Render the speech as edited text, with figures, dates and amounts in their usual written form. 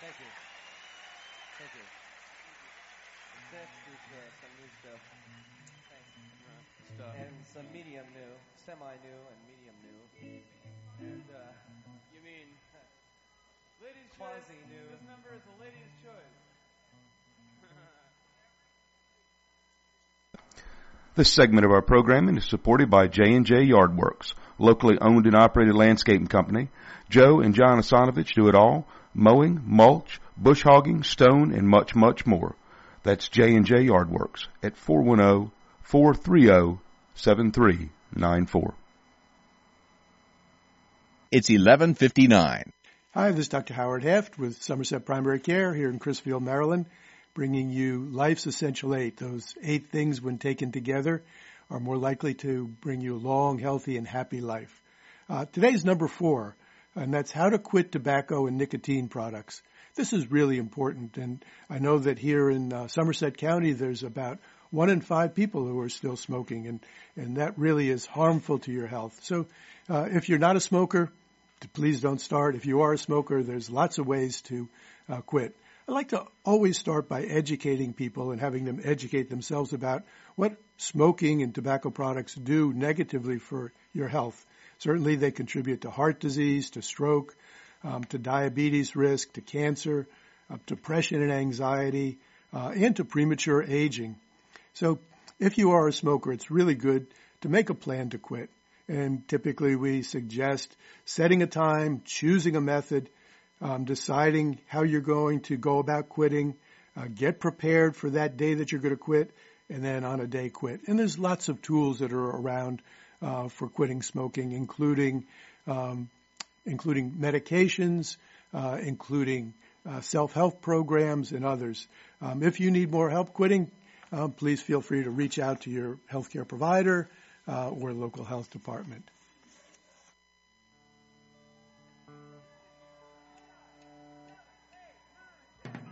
Thank you. Thank you. This is some new stuff. Stuff. And some medium new, semi-new and medium new. And, You mean ladies' choice? quasi-new. This number is a lady's choice. This segment of our programming is supported by J&J Yardworks, locally owned and operated landscaping company. Joe and John Asanovich do it all: mowing, mulch, bush hogging, stone, and much, much more. That's J&J Yardworks at 410-430-7394. It's 11:59. Hi, this is Dr. Howard Heft with Somerset Primary Care here in Crisfield, Maryland, bringing you Life's Essential 8. Those 8 things, when taken together, are more likely to bring you a long, healthy, and happy life. Today's number 4, and that's how to quit tobacco and nicotine products. This is really important, and I know that here in Somerset County, there's about 1 in 5 people who are still smoking, and that really is harmful to your health. So if you're not a smoker, please don't start. If you are a smoker, there's lots of ways to quit. I like to always start by educating people and having them educate themselves about what smoking and tobacco products do negatively for your health. Certainly they contribute to heart disease, to stroke, to diabetes risk, to cancer, depression and anxiety, and to premature aging. So if you are a smoker, it's really good to make a plan to quit. And typically we suggest setting a time, choosing a method, deciding how you're going to go about quitting, get prepared for that day that you're going to quit, and then on a day quit. And there's lots of tools that are around for quitting smoking, including medications, including self-help programs, and others. If you need more help quitting, please feel free to reach out to your healthcare provider or local health department.